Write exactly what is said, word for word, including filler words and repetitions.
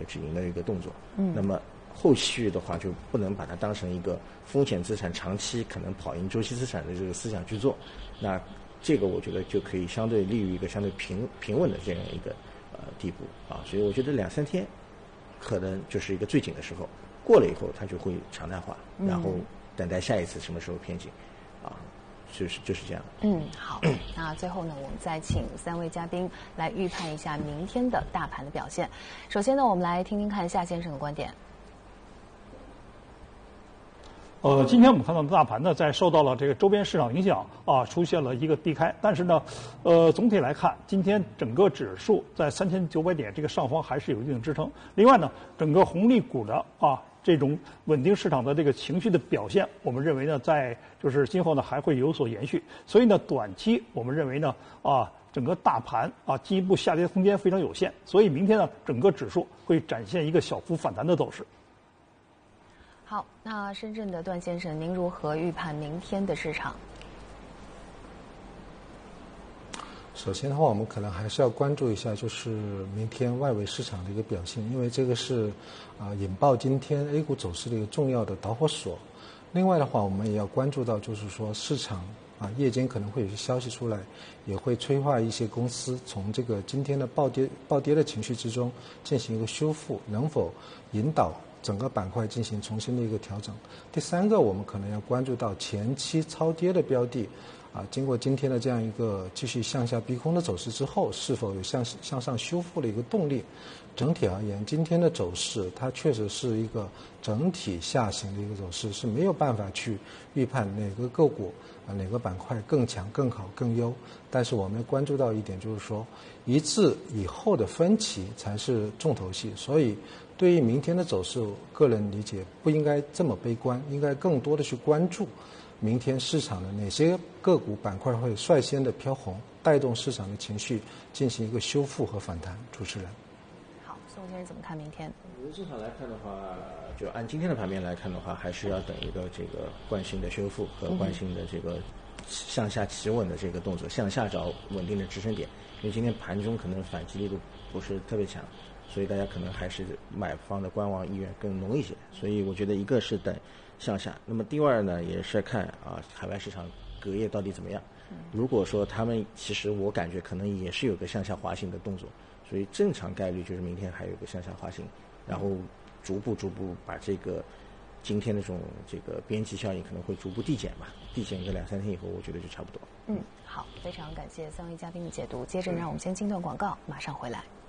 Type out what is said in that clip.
止盈的一个动作。嗯，那么后续的话就不能把它当成一个风险资产长期可能跑赢周期资产的这个思想去做。那这个我觉得就可以相对利于一个相对平平稳的这样一个呃地步啊。所以我觉得两三天可能就是一个最紧的时候，过了以后它就会常态化，然后等待下一次什么时候偏紧啊。就是就是这样。 嗯，好。那最后呢，我们再请三位嘉宾来预判一下明天的大盘的表现。首先呢，我们来听听看夏先生的观点。 呃，今天我们看到的大盘呢，在受到了这个周边市场影响啊，出现了一个低开。但是呢，呃，总体来看，今天整个指数在三千九百点这个上方还是有一定的支撑。另外呢，整个红利股的啊。这种稳定市场的这个情绪的表现，我们认为呢，在就是今后呢还会有所延续。所以呢，短期我们认为呢，啊，整个大盘啊进一步下跌空间非常有限。所以明天呢，整个指数会展现一个小幅反弹的走势。 好，那深圳的段先生，您如何预判明天的市场？ 首先的话，我们可能还是要关注一下，就是明天外围市场的一个表现，因为这个是啊、呃、引爆今天 A 股走势的一个重要的导火索。另外的话，我们也要关注到，就是说市场啊夜间可能会有些消息出来，也会催化一些公司从这个今天的暴跌暴跌的情绪之中进行一个修复，能否引导整个板块进行重新的一个调整。第三个，我们可能要关注到前期超跌的标的。啊，经过今天的这样一个继续向下逼空的走势之后，是否有向向上修复的一个动力？整体而言，今天的走势它确实是一个整体下行的一个走势，是没有办法去预判哪个个股啊哪个板块更强、更好、更优。但是我们要关注到一点，就是说一致以后的分歧才是重头戏。所以，对于明天的走势，个人理解不应该这么悲观，应该更多的去关注。明天市场的哪些个股板块会率先的飘红，带动市场的情绪进行一个修复和反弹？主持人， 好，宋先生怎么看明天？ 从市场来看的话，就按今天的盘面来看的话，还是要等一个这个惯性的修复和惯性的这个向下企稳的这个动作，向下找稳定的支撑点。因为今天盘中可能反击力度不是特别强，所以大家可能还是买方的观望意愿更浓一些。所以我觉得一个是等向下，那么第二呢，也是看啊海外市场隔夜到底怎么样。如果说他们其实我感觉可能也是有个向下滑行的动作，所以正常概率就是明天还有个向下滑行，然后逐步逐步把这个今天的这种这个边际效应可能会逐步递减吧，递减个两三天以后，我觉得就差不多。 嗯，好，非常感谢三位嘉宾的解读。接着呢，我们先进段广告，马上回来。